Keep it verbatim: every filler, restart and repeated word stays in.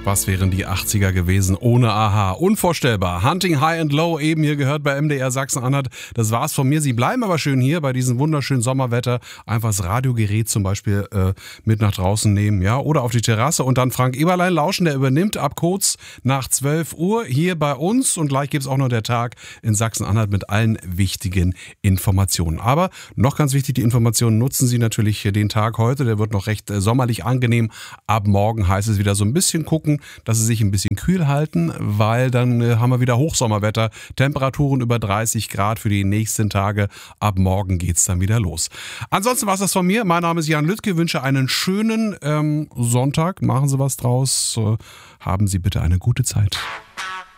Was wären die achtziger gewesen ohne Aha? Unvorstellbar. Hunting High and Low, eben hier gehört bei M D R Sachsen-Anhalt. Das war's von mir. Sie bleiben aber schön hier bei diesem wunderschönen Sommerwetter. Einfach das Radiogerät zum Beispiel äh, mit nach draußen nehmen, ja, oder auf die Terrasse und dann Frank Eberlein lauschen. Der übernimmt ab kurz nach zwölf Uhr hier bei uns und gleich gibt's auch noch der Tag in Sachsen-Anhalt mit allen wichtigen Informationen. Aber noch ganz wichtig, die Informationen nutzen Sie natürlich den Tag heute. Der wird noch recht äh, sommerlich angenehm. Ab morgen heißt es wieder so ein bisschen gucken, dass sie sich ein bisschen kühl halten, weil dann äh, haben wir wieder Hochsommerwetter. Temperaturen über dreißig Grad für die nächsten Tage. Ab morgen geht's dann wieder los. Ansonsten war es das von mir. Mein Name ist Jan Lüttke. Wünsche einen schönen ähm, Sonntag. Machen Sie was draus. Äh, haben Sie bitte eine gute Zeit.